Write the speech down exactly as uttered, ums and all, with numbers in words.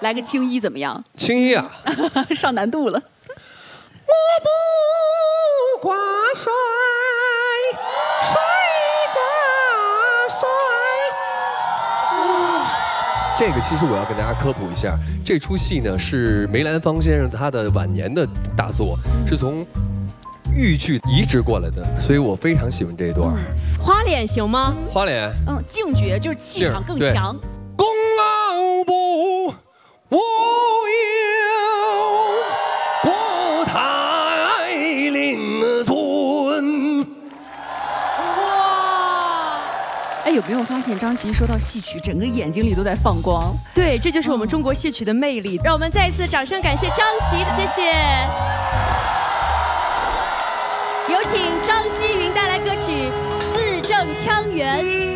来个青衣怎么样？ 青衣啊， 上难度了。 我不挂帅，帅挂帅。哇，这个其实我要跟大家科普一下，这出戏呢是梅兰芳先生他的晚年的大作，是从豫剧移植过来的，所以我非常喜欢这一段。 花脸行吗？ 花脸， 嗯，劲绝就是气场更强。 功劳不我有，国泰领存。 哇！哎，有没有发现张琪说到戏曲，整个眼睛里都在放光？ 对，这就是我们中国戏曲的魅力。让我们再一次掌声感谢张琪，谢谢。有请张希云带来歌曲《字正腔圆》。